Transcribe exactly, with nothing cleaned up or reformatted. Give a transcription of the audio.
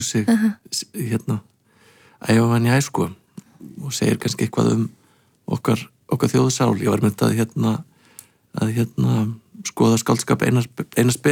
sig uh -huh. hérna æfavan í æsku og segir kannski eitthvað um okkar, okkar þjóðsál. Ég var með þetta að hérna að hérna skoða skáldskap Einars, Einars